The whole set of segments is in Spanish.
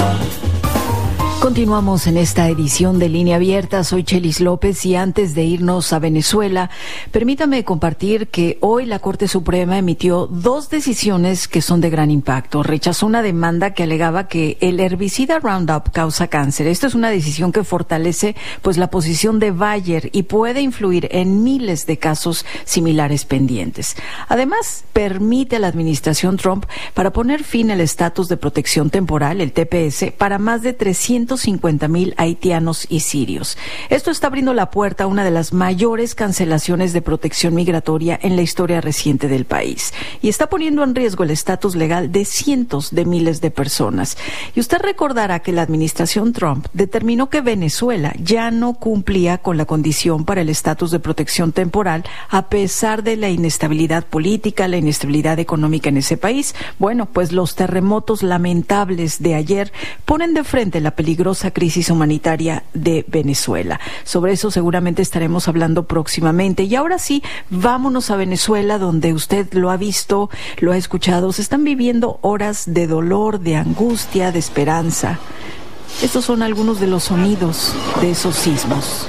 Continuamos en esta edición de Línea Abierta. Soy Chelis López y antes de irnos a Venezuela, permítame compartir que hoy la Corte Suprema emitió dos decisiones que son de gran impacto. Rechazó una demanda que alegaba que el herbicida Roundup causa cáncer. Esta es una decisión que fortalece la posición de Bayer y puede influir en miles de casos similares pendientes. Además, permite a la administración Trump para poner fin al estatus de protección temporal, el TPS, para más de 350,000 haitianos y sirios. Esto está abriendo la puerta a una de las mayores cancelaciones de protección migratoria en la historia reciente del país y está poniendo en riesgo el estatus legal de cientos de miles de personas. Y usted recordará que la administración Trump determinó que Venezuela ya no cumplía con la condición para el estatus de protección temporal a pesar de la inestabilidad política, la inestabilidad económica en ese país. Bueno, pues los terremotos lamentables de ayer ponen de frente la peligrosa crisis humanitaria de Venezuela. Sobre eso seguramente estaremos hablando próximamente. Y ahora sí, vámonos a Venezuela, donde usted lo ha visto, lo ha escuchado. Se están viviendo horas de dolor, de angustia, de esperanza. Estos son algunos de los sonidos de esos sismos.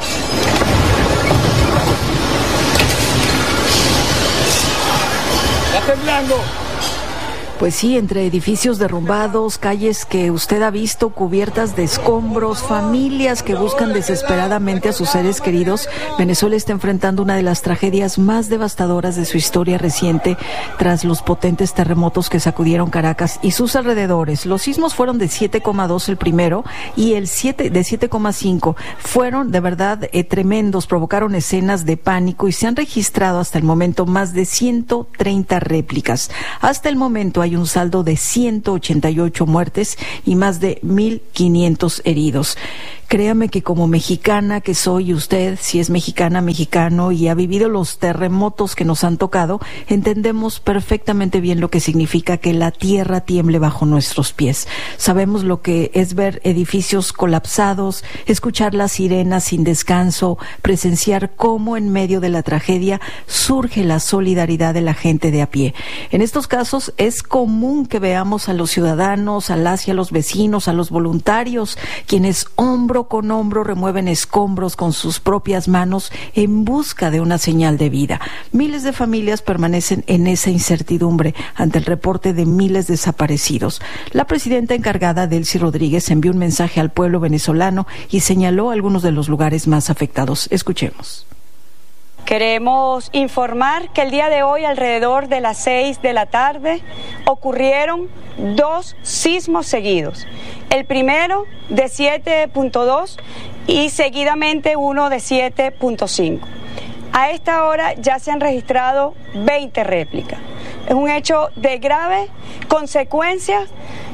¡Está temblando! Pues sí, entre edificios derrumbados, calles que usted ha visto cubiertas de escombros, familias que buscan desesperadamente a sus seres queridos, Venezuela está enfrentando una de las tragedias más devastadoras de su historia reciente tras los potentes terremotos que sacudieron Caracas y sus alrededores. Los sismos fueron de 7,2 el primero y el 7 de 7,5 fueron de verdad tremendos, provocaron escenas de pánico y se han registrado hasta el momento más de 130 réplicas. Hasta el momento hay un saldo de 188 muertes y más de 1,500 heridos. Créame que como mexicana que soy, usted, si es mexicana, mexicano y ha vivido los terremotos que nos han tocado, entendemos perfectamente bien lo que significa que la tierra tiemble bajo nuestros pies. Sabemos lo que es ver edificios colapsados, escuchar las sirenas sin descanso, presenciar cómo en medio de la tragedia surge la solidaridad de la gente de a pie. En estos casos es común que veamos a los ciudadanos, a las y a los vecinos, a los voluntarios, quienes hombro con hombro remueven escombros con sus propias manos en busca de una señal de vida. Miles de familias permanecen en esa incertidumbre ante el reporte de miles desaparecidos. La presidenta encargada, Delcy Rodríguez, envió un mensaje al pueblo venezolano y señaló algunos de los lugares más afectados. Escuchemos. Queremos informar que el día de hoy, alrededor de las 6 de la tarde, ocurrieron 2 sismos seguidos. El primero de 7.2 y seguidamente uno de 7.5. A esta hora ya se han registrado 20 réplicas. Es un hecho de grave consecuencia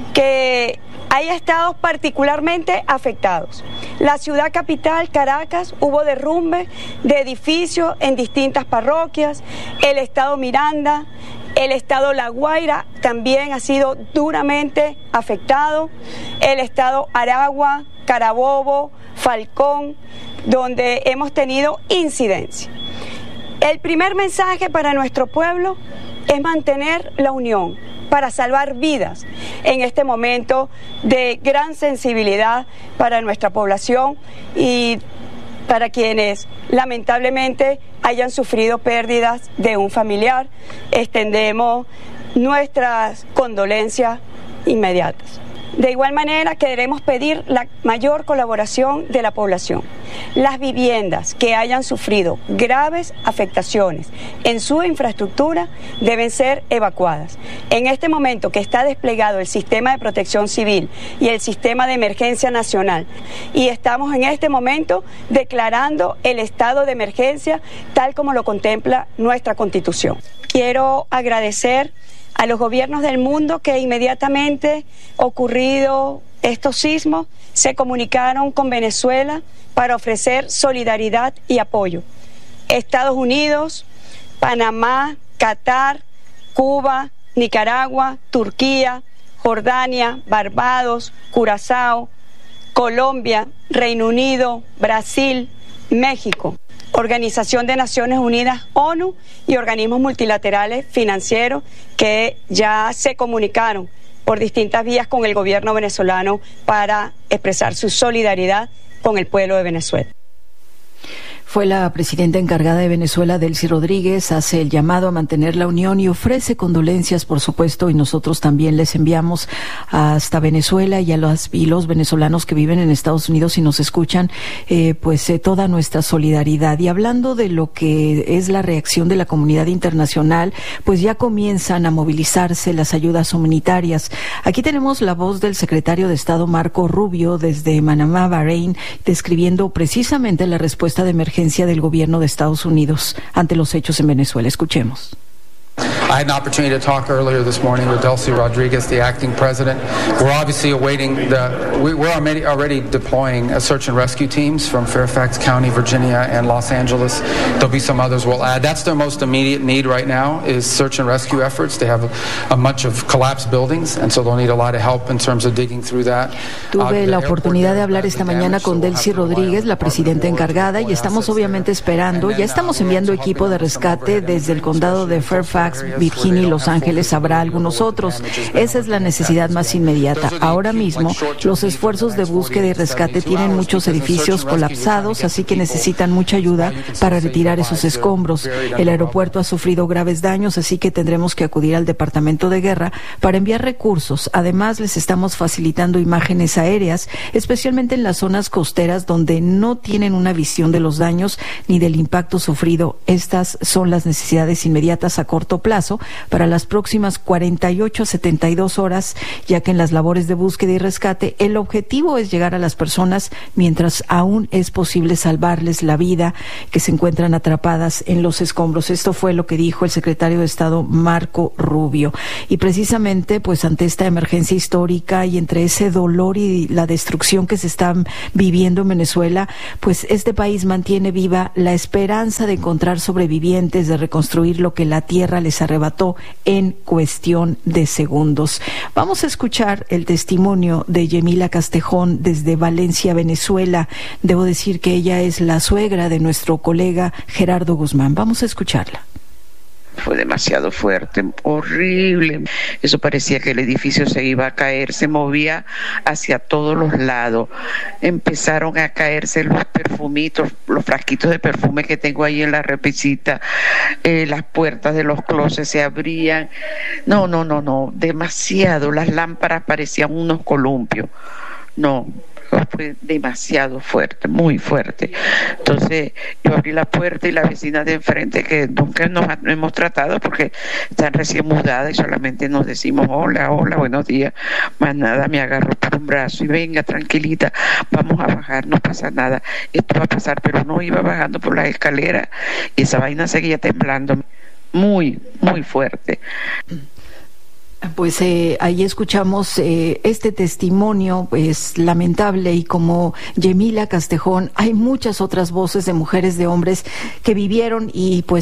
que hay estados particularmente afectados. La ciudad capital, Caracas, hubo derrumbe de edificios en distintas parroquias. El estado Miranda, el estado La Guaira también ha sido duramente afectado. El estado Aragua, Carabobo, Falcón, donde hemos tenido incidencia. El primer mensaje para nuestro pueblo es mantener la unión para salvar vidas en este momento de gran sensibilidad para nuestra población y para quienes lamentablemente hayan sufrido pérdidas de un familiar. Extendemos nuestras condolencias inmediatas. De igual manera, queremos pedir la mayor colaboración de la población. Las viviendas que hayan sufrido graves afectaciones en su infraestructura deben ser evacuadas. En este momento que está desplegado el sistema de protección civil y el sistema de emergencia nacional, y estamos en este momento declarando el estado de emergencia tal como lo contempla nuestra Constitución. Quiero agradecer a los gobiernos del mundo que inmediatamente ocurrido estos sismos se comunicaron con Venezuela para ofrecer solidaridad y apoyo. Estados Unidos, Panamá, Qatar, Cuba, Nicaragua, Turquía, Jordania, Barbados, Curazao, Colombia, Reino Unido, Brasil, México. Organización de Naciones Unidas, ONU y organismos multilaterales financieros que ya se comunicaron por distintas vías con el gobierno venezolano para expresar su solidaridad con el pueblo de Venezuela. Fue la presidenta encargada de Venezuela, Delcy Rodríguez, hace el llamado a mantener la unión y ofrece condolencias, por supuesto, y nosotros también les enviamos hasta Venezuela y a los venezolanos que viven en Estados Unidos y nos escuchan, toda nuestra solidaridad. Y hablando de lo que es la reacción de la comunidad internacional, pues ya comienzan a movilizarse las ayudas humanitarias. Aquí tenemos la voz del secretario de Estado, Marco Rubio, desde Manamá, Bahrein, describiendo precisamente la respuesta de emergencia del gobierno de Estados Unidos ante los hechos en Venezuela. Escuchemos. I had an opportunity to talk earlier this morning with Delcy Rodríguez, the acting president. We're obviously awaiting we're already deploying search and rescue teams from Fairfax County, Virginia, and Los Angeles. There'll be some others we'll add. That's their most immediate need right now is search and rescue efforts. They have a bunch of collapsed buildings, and so they'll need a lot of help in terms of digging through that. Tuve la oportunidad de hablar esta mañana con Delcy Rodríguez, la presidenta encargada, y estamos obviamente esperando, ya estamos enviando equipo de rescate desde el condado de Fairfax, Virginia y Los Ángeles. Habrá algunos otros. Esa es la necesidad más inmediata. Ahora mismo, los esfuerzos de búsqueda y rescate tienen muchos edificios colapsados, así que necesitan mucha ayuda para retirar esos escombros. El aeropuerto ha sufrido graves daños, así que tendremos que acudir al Departamento de Guerra para enviar recursos. Además, les estamos facilitando imágenes aéreas, especialmente en las zonas costeras donde no tienen una visión de los daños ni del impacto sufrido. Estas son las necesidades inmediatas a corto plazo para las próximas 48 a 72 horas, ya que en las labores de búsqueda y rescate el objetivo es llegar a las personas mientras aún es posible salvarles la vida, que se encuentran atrapadas en los escombros. Esto fue lo que dijo el secretario de Estado, Marco Rubio. Y precisamente, pues ante esta emergencia histórica y entre ese dolor y la destrucción que se están viviendo en Venezuela, pues este país mantiene viva la esperanza de encontrar sobrevivientes, de reconstruir lo que la tierra les arrebató en cuestión de segundos. Vamos a escuchar el testimonio de Yemila Castejón desde Valencia, Venezuela. Debo decir que ella es la suegra de nuestro colega Gerardo Guzmán. Vamos a escucharla. Fue demasiado fuerte, horrible. Eso parecía que el edificio se iba a caer, se movía hacia todos los lados. Empezaron a caerse los perfumitos, los frasquitos de perfume que tengo ahí en la repisita. Las puertas de los closets se abrían. No, demasiado. Las lámparas parecían unos columpios. No, fue demasiado fuerte, muy fuerte. Entonces yo abrí la puerta y la vecina de enfrente, que nunca nos hemos tratado porque están recién mudadas y solamente nos decimos hola, buenos días, más nada, me agarró por un brazo y venga, tranquilita, vamos a bajar, no pasa nada, esto va a pasar. Pero no, iba bajando por la escalera y esa vaina seguía temblando muy, muy fuerte. Pues ahí escuchamos este testimonio, pues lamentable, y como Yemila Castejón, hay muchas otras voces de mujeres, de hombres que vivieron y pues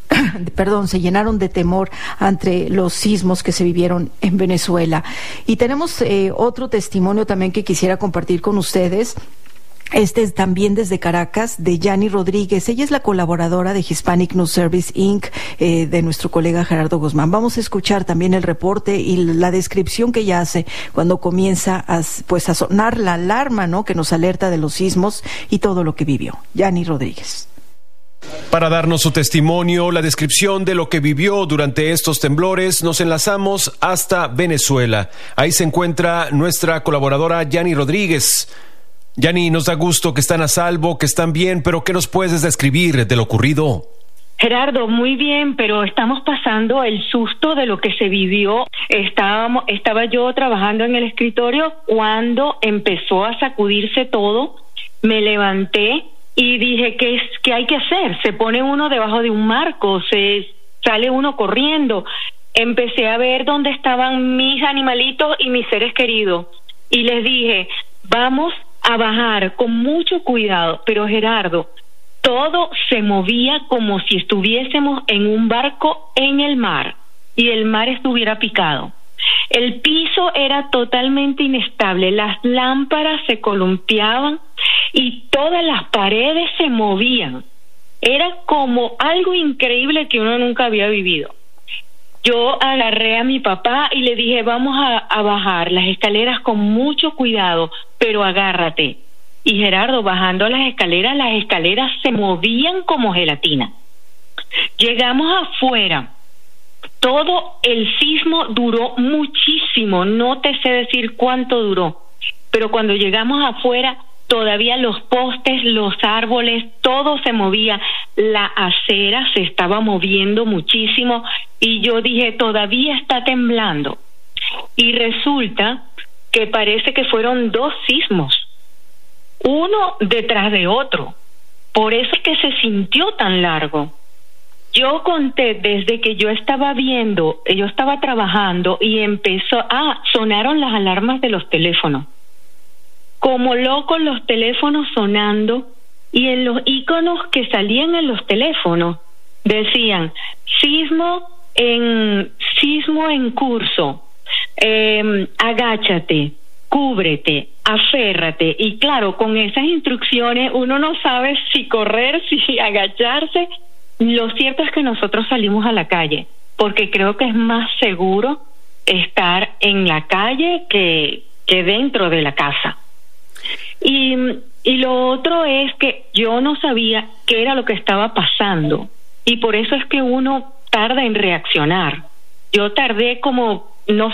se llenaron de temor ante los sismos que se vivieron en Venezuela. Y tenemos otro testimonio también que quisiera compartir con ustedes. Este es también desde Caracas, de Yani Rodríguez. Ella es la colaboradora de Hispanic News Service Inc., de nuestro colega Gerardo Guzmán. Vamos a escuchar también el reporte y la descripción que ella hace cuando comienza a sonar la alarma, ¿no?, que nos alerta de los sismos y todo lo que vivió. Yani Rodríguez. Para darnos su testimonio, la descripción de lo que vivió durante estos temblores, nos enlazamos hasta Venezuela. Ahí se encuentra nuestra colaboradora Yani Rodríguez. Yani, nos da gusto que están a salvo, que están bien, pero ¿qué nos puedes describir de lo ocurrido? Gerardo, muy bien, pero estamos pasando el susto de lo que se vivió. Estaba yo trabajando en el escritorio cuando empezó a sacudirse todo. Me levanté y dije, ¿qué hay que hacer? Se pone uno debajo de un marco, sale uno corriendo. Empecé a ver dónde estaban mis animalitos y mis seres queridos. Y les dije, vamos a bajar con mucho cuidado. Pero Gerardo, todo se movía como si estuviésemos en un barco en el mar y el mar estuviera picado. El piso era totalmente inestable, las lámparas se columpiaban y todas las paredes se movían. Era como algo increíble que uno nunca había vivido. Yo agarré a mi papá y le dije, vamos a bajar las escaleras con mucho cuidado, pero agárrate. Y Gerardo, bajando las escaleras se movían como gelatina. Llegamos afuera. Todo el sismo duró muchísimo, no te sé decir cuánto duró, pero cuando llegamos afuera, todavía los postes, los árboles, todo se movía, la acera se estaba moviendo muchísimo y yo dije, todavía está temblando. Y resulta que parece que fueron 2 sismos, uno detrás de otro, por eso es que se sintió tan largo. Yo conté desde que yo estaba trabajando y sonaron las alarmas de los teléfonos. Como locos los teléfonos sonando y en los iconos que salían en los teléfonos decían sismo en curso, agáchate, cúbrete, aférrate. Y claro, con esas instrucciones uno no sabe si correr, si agacharse. Lo cierto es que nosotros salimos a la calle porque creo que es más seguro estar en la calle que dentro de la casa. Y lo otro es que yo no sabía qué era lo que estaba pasando y por eso es que uno tarda en reaccionar. Yo tardé como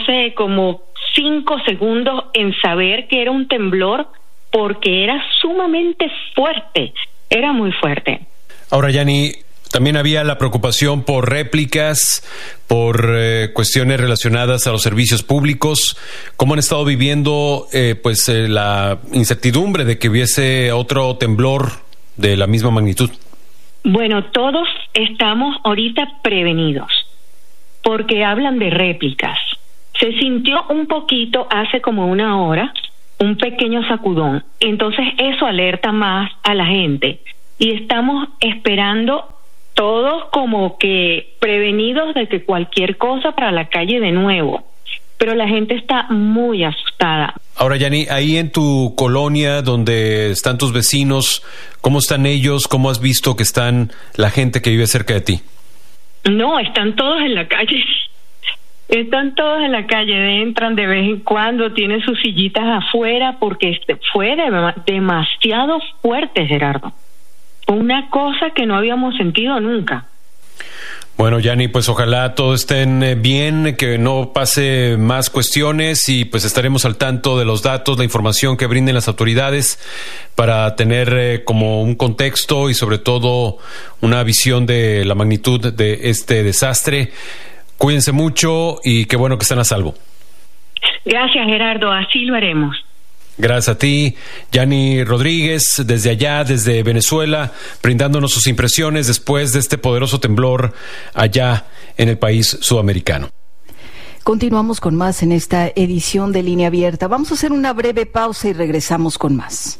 5 segundos en saber que era un temblor porque era sumamente fuerte, era muy fuerte. Ahora, Yani, también había la preocupación por réplicas, por cuestiones relacionadas a los servicios públicos. ¿Cómo han estado viviendo la incertidumbre de que hubiese otro temblor de la misma magnitud? Bueno, todos estamos ahorita prevenidos porque hablan de réplicas. Se sintió un poquito hace como 1 hora, un pequeño sacudón. Entonces eso alerta más a la gente y estamos esperando todos como que prevenidos de que cualquier cosa para la calle de nuevo, pero la gente está muy asustada. Ahora, Yani, ahí en tu colonia donde están tus vecinos, ¿cómo están ellos? ¿Cómo has visto que están la gente que vive cerca de ti? No, están todos en la calle. Están todos en la calle, entran de vez en cuando, tienen sus sillitas afuera porque fue demasiado fuerte, Gerardo. Una cosa que no habíamos sentido nunca. Bueno, Yani, pues ojalá todos estén bien, que no pase más cuestiones y pues estaremos al tanto de los datos, la información que brinden las autoridades para tener como un contexto y sobre todo una visión de la magnitud de este desastre. Cuídense mucho y qué bueno que estén a salvo. Gracias, Gerardo, así lo haremos. Gracias a ti, Yani Rodríguez, desde allá, desde Venezuela, brindándonos sus impresiones después de este poderoso temblor allá en el país sudamericano. Continuamos con más en esta edición de Línea Abierta. Vamos a hacer una breve pausa y regresamos con más.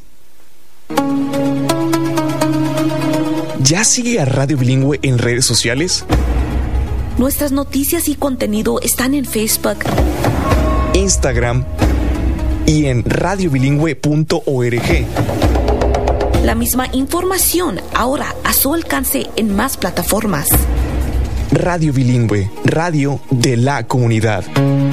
¿Ya sigue a Radio Bilingüe en redes sociales? Nuestras noticias y contenido están en Facebook, Instagram y en radiobilingüe.org. La misma información ahora a su alcance en más plataformas. Radio Bilingüe, radio de la comunidad.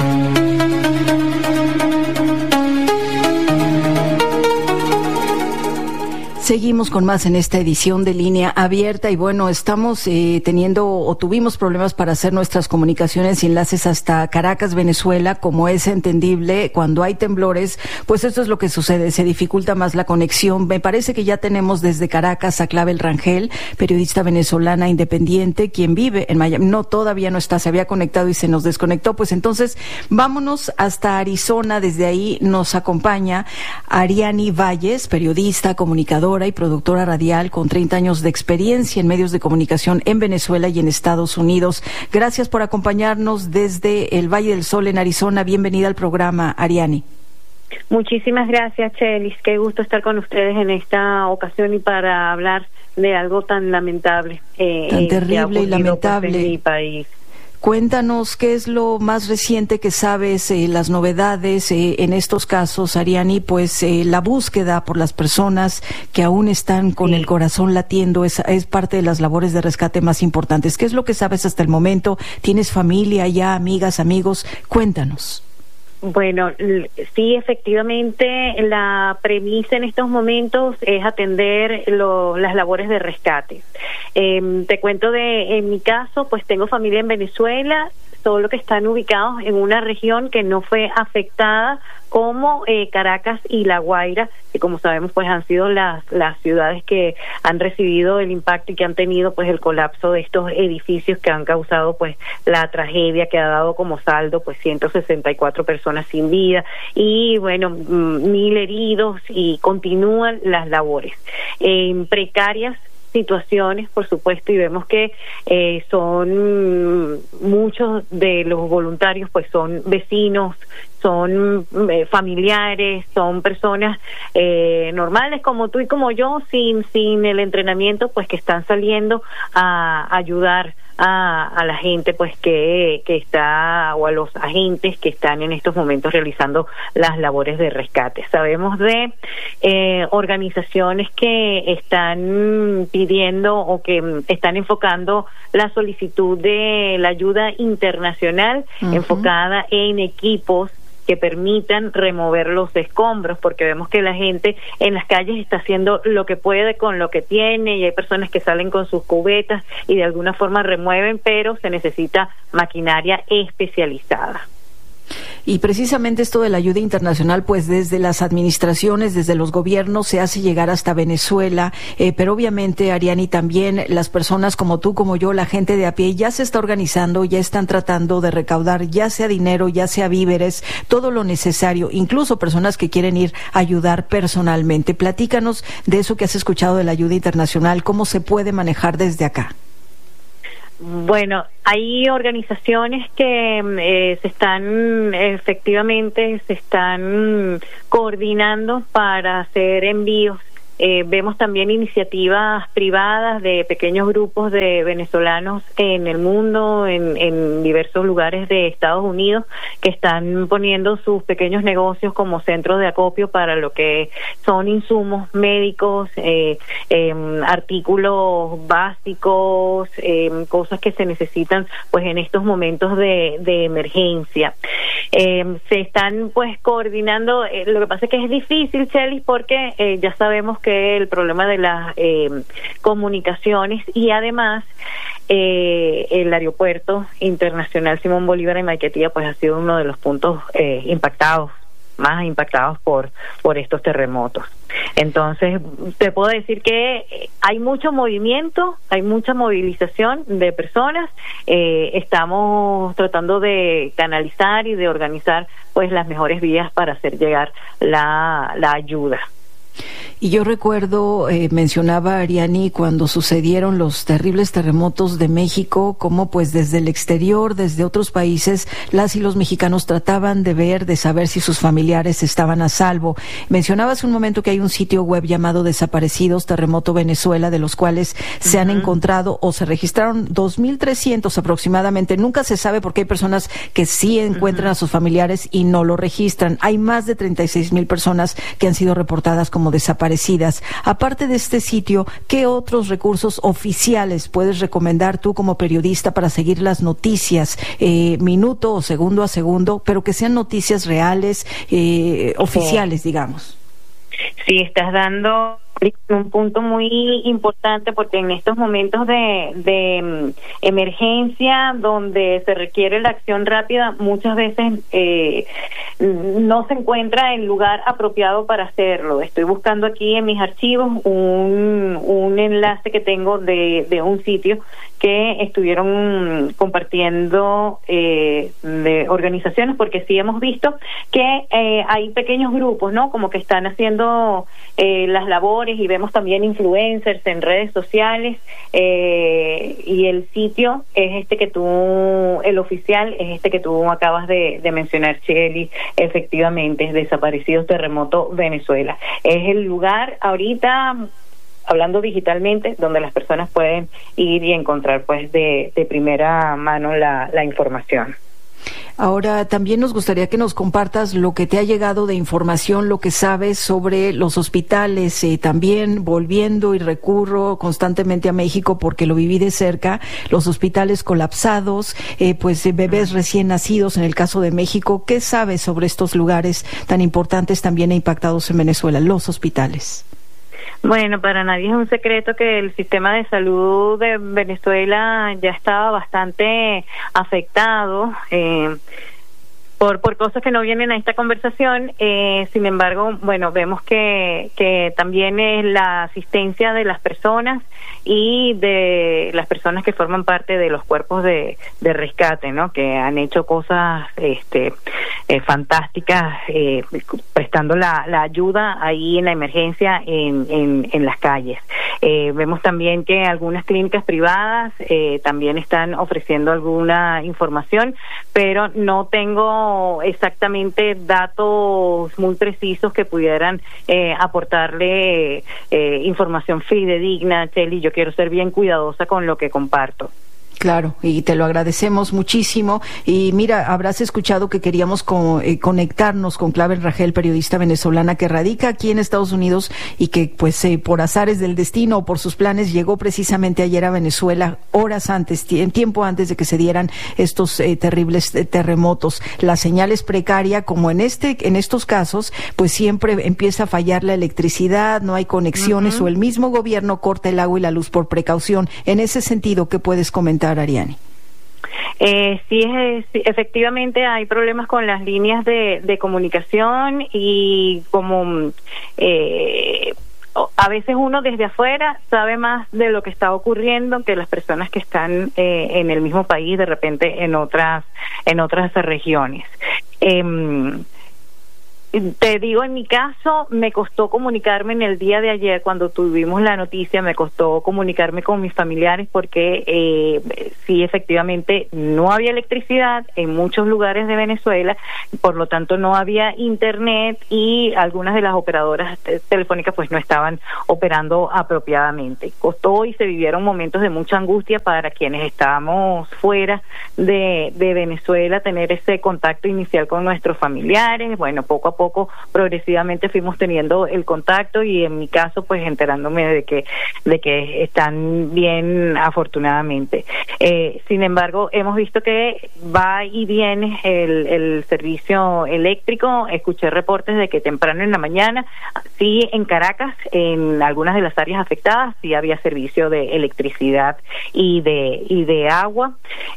Seguimos con más en esta edición de Línea Abierta y bueno, estamos tuvimos problemas para hacer nuestras comunicaciones y enlaces hasta Caracas, Venezuela. Como es entendible, cuando hay temblores, pues esto es lo que sucede, se dificulta más la conexión. Me parece que ya tenemos desde Caracas a Clavel Rangel, periodista venezolana independiente, quien vive en Miami. No, todavía no está, se había conectado y se nos desconectó. Pues entonces, vámonos hasta Arizona. Desde ahí nos acompaña Ariani Valles, periodista, comunicadora y productora radial con 30 años de experiencia en medios de comunicación en Venezuela y en Estados Unidos. Gracias por acompañarnos desde el Valle del Sol en Arizona. Bienvenida al programa, Ariani. Muchísimas gracias, Chelis. Qué gusto estar con ustedes en esta ocasión y para hablar de algo tan lamentable. Tan terrible y lamentable. En mi país. Cuéntanos qué es lo más reciente que sabes, las novedades en estos casos, Ariani, pues la búsqueda por las personas que aún están con el corazón latiendo es parte de las labores de rescate más importantes. ¿Qué es lo que sabes hasta el momento? ¿Tienes familia ya, amigas, amigos? Cuéntanos. Bueno, sí, efectivamente, la premisa en estos momentos es atender las labores de rescate. Te cuento en mi caso, pues tengo familia en Venezuela, solo que están ubicados en una región que no fue afectada como Caracas y La Guaira, que como sabemos pues han sido las ciudades que han recibido el impacto y que han tenido pues el colapso de estos edificios que han causado pues la tragedia que ha dado como saldo pues 164 personas sin vida y bueno, 1,000 heridos, y continúan las labores precarias situaciones, por supuesto, y vemos que son muchos de los voluntarios pues son vecinos, son familiares, son personas normales como tú y como yo, sin el entrenamiento, pues que están saliendo a ayudar a la gente pues que está, o a los agentes que están en estos momentos realizando las labores de rescate. Sabemos de organizaciones que están pidiendo o que están enfocando la solicitud de la ayuda internacional enfocada en equipos que permitan remover los escombros, porque vemos que la gente en las calles está haciendo lo que puede con lo que tiene, y hay personas que salen con sus cubetas y de alguna forma remueven, pero se necesita maquinaria especializada. Y precisamente esto de la ayuda internacional, pues desde las administraciones, desde los gobiernos se hace llegar hasta Venezuela, pero obviamente, Ariani, también las personas como tú, como yo, la gente de a pie, ya se está organizando, ya están tratando de recaudar, ya sea dinero, ya sea víveres, todo lo necesario, incluso personas que quieren ir a ayudar personalmente. Platícanos de eso que has escuchado de la ayuda internacional, cómo se puede manejar desde acá. Bueno, hay organizaciones que efectivamente se están coordinando para hacer envíos. Vemos también iniciativas privadas de pequeños grupos de venezolanos en el mundo, en diversos lugares de Estados Unidos, que están poniendo sus pequeños negocios como centros de acopio para lo que son insumos médicos, artículos básicos, cosas que se necesitan pues en estos momentos de emergencia. Se están pues coordinando. Lo que pasa es que es difícil, Chelis, porque ya sabemos que el problema de las comunicaciones, y además el aeropuerto internacional Simón Bolívar en Maiquetía pues ha sido uno de los puntos más impactados por estos terremotos. Entonces, te puedo decir que hay mucho movimiento, hay mucha movilización de personas. Estamos tratando de canalizar y de organizar pues las mejores vías para hacer llegar la ayuda. Y yo recuerdo, mencionaba Ariani, cuando sucedieron los terribles terremotos de México, cómo pues desde el exterior, desde otros países, las y los mexicanos trataban de saber si sus familiares estaban a salvo. Mencionabas un momento que hay un sitio web llamado Desaparecidos Terremoto Venezuela, de los cuales se han encontrado o se registraron 2,300 aproximadamente. Nunca se sabe porque hay personas que sí encuentran a sus familiares y no lo registran. Hay más de 36,000 personas que han sido reportadas como desaparecidas. Aparte de este sitio, ¿qué otros recursos oficiales puedes recomendar tú como periodista para seguir las noticias minuto o segundo a segundo, pero que sean noticias reales, oficiales, digamos? Sí, estás dando un punto muy importante, porque en estos momentos de emergencia donde se requiere la acción rápida, muchas veces no se encuentra el lugar apropiado para hacerlo. Estoy buscando aquí en mis archivos un enlace que tengo de un sitio que estuvieron compartiendo de organizaciones, porque sí hemos visto que hay pequeños grupos, ¿no? Como que están haciendo las labores, y vemos también influencers en redes sociales, y el sitio es el oficial es este que tú acabas de mencionar, Cheli. Efectivamente, es Desaparecidos Terremoto Venezuela. Es el lugar ahorita hablando digitalmente, donde las personas pueden ir y encontrar pues de primera mano la información. Ahora, también nos gustaría que nos compartas lo que te ha llegado de información, lo que sabes sobre los hospitales. También volviendo y recurro constantemente a México porque lo viví de cerca, los hospitales colapsados, bebés recién nacidos en el caso de México. ¿Qué sabes sobre estos lugares tan importantes también impactados en Venezuela, los hospitales? Bueno, para nadie es un secreto que el sistema de salud de Venezuela ya estaba bastante afectado por cosas que no vienen a esta conversación. Sin embargo, bueno, vemos que también es la asistencia de las personas y de las personas que forman parte de los cuerpos de rescate, ¿no? Que han hecho cosas fantásticas, prestando la ayuda ahí en la emergencia en las calles. Vemos también que algunas clínicas privadas también están ofreciendo alguna información, pero no tengo exactamente datos muy precisos que pudieran aportarle información fidedigna. Chely, yo quiero ser bien cuidadosa con lo que comparto. Claro, y te lo agradecemos muchísimo. Y mira, habrás escuchado que queríamos conectarnos con Clavel Rangel, periodista venezolana que radica aquí en Estados Unidos y que pues por azares del destino o por sus planes llegó precisamente ayer a Venezuela horas antes, tiempo antes de que se dieran estos terribles terremotos. La señal es precaria, como en estos casos, pues siempre empieza a fallar la electricidad, no hay conexiones o el mismo gobierno corta el agua y la luz por precaución. En ese sentido, ¿qué puedes comentar, Ariani? Sí, efectivamente hay problemas con las líneas de comunicación y como a veces uno desde afuera sabe más de lo que está ocurriendo que las personas que están en el mismo país, de repente en otras regiones. Te digo, en mi caso, me costó comunicarme en el día de ayer, cuando tuvimos la noticia, me costó comunicarme con mis familiares porque sí, efectivamente, no había electricidad en muchos lugares de Venezuela, por lo tanto no había internet y algunas de las operadoras telefónicas pues no estaban operando apropiadamente. Costó y se vivieron momentos de mucha angustia para quienes estábamos fuera de Venezuela, tener ese contacto inicial con nuestros familiares. Bueno, poco a poco, progresivamente fuimos teniendo el contacto y en mi caso, pues enterándome de que están bien, afortunadamente. Sin embargo, hemos visto que va y viene el servicio eléctrico. Escuché reportes de que temprano en la mañana, sí, en Caracas, en algunas de las áreas afectadas, sí había servicio de electricidad y de agua.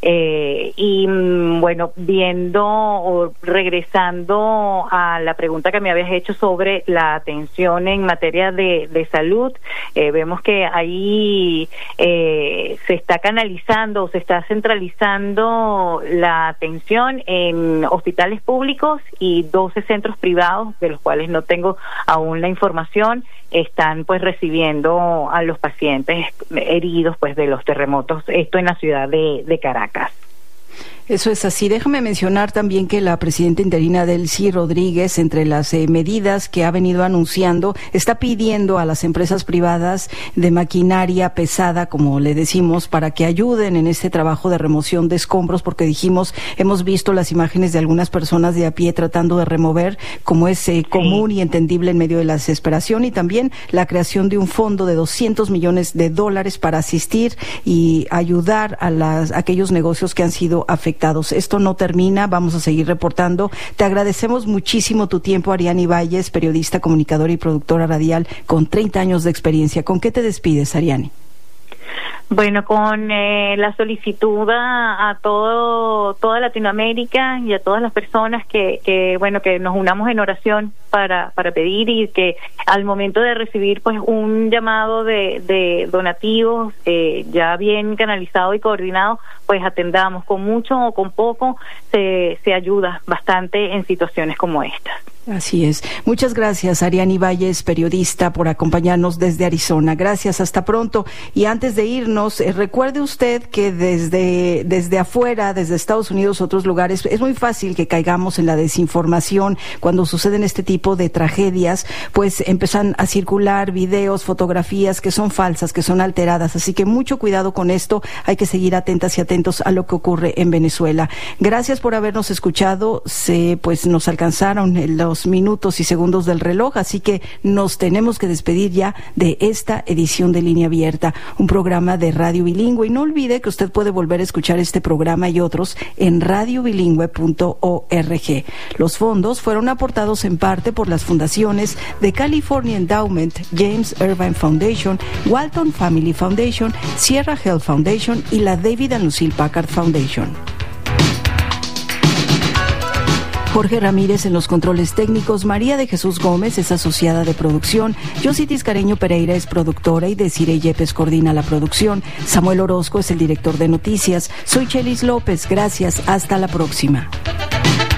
Bueno, viendo o regresando a la pregunta que me habías hecho sobre la atención en materia de salud, vemos que ahí se está canalizando o se está centralizando la atención en hospitales públicos y 12 centros privados, de los cuales no tengo aún la información, están pues recibiendo a los pacientes heridos pues de los terremotos, esto en la ciudad de Caracas. Eso es así. Déjame mencionar también que la presidenta interina Delcy Rodríguez, entre las medidas que ha venido anunciando, está pidiendo a las empresas privadas de maquinaria pesada, como le decimos, para que ayuden en este trabajo de remoción de escombros, porque hemos visto las imágenes de algunas personas de a pie tratando de remover, como es común y entendible en medio de la desesperación, y también la creación de un fondo de $200 millones para asistir y ayudar a aquellos negocios que han sido afectados. Esto no termina, vamos a seguir reportando. Te agradecemos muchísimo tu tiempo, Ariani Valles, periodista, comunicadora y productora radial con 30 años de experiencia. ¿Con qué te despides, Ariani? Bueno, con la solicitud a toda Latinoamérica y a todas las personas que nos unamos en oración para pedir, y que al momento de recibir pues un llamado de donativos ya bien canalizado y coordinado, pues atendamos. Con mucho o con poco se ayuda bastante en situaciones como estas. Así es. Muchas gracias, Ariani Valles, periodista, por acompañarnos desde Arizona. Gracias, hasta pronto. Y antes de irnos, recuerde usted que desde afuera, desde Estados Unidos, otros lugares, es muy fácil que caigamos en la desinformación. Cuando suceden este tipo de tragedias, pues empiezan a circular videos, fotografías que son falsas, que son alteradas. Así que mucho cuidado con esto. Hay que seguir atentas y atentos a lo que ocurre en Venezuela. Gracias por habernos escuchado. Pues nos alcanzaron los minutos y segundos del reloj, así que nos tenemos que despedir ya de esta edición de Línea Abierta, un programa de Radio Bilingüe. Y no olvide que usted puede volver a escuchar este programa y otros en radiobilingüe.org. Los fondos fueron aportados en parte por las fundaciones de California Endowment, James Irvine Foundation, Walton Family Foundation, Sierra Health Foundation y la David and Lucille Packard Foundation. Jorge Ramírez en los controles técnicos, María de Jesús Gómez es asociada de producción, Yossi Tiscareño Pereira es productora y Desiree Yepes coordina la producción, Samuel Orozco es el director de noticias, soy Chelis López, gracias, hasta la próxima.